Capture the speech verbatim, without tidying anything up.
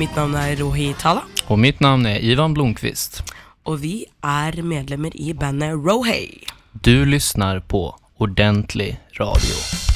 Mitt namn är Rohi Tala. Och mitt namn är Ivan Blomqvist. Och vi är medlemmar i bandet Rohi. Du lyssnar på Ordentlig Radio.